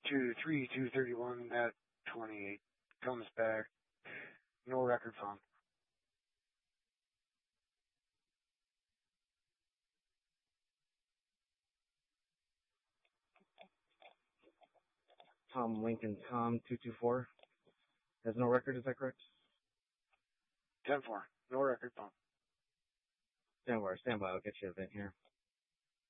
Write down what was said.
23231 at 28. Comes back. No record found. Tom Lincoln Tom 224 has no record, is that correct? 10-4. No record found. Stand by, I'll get you a event here.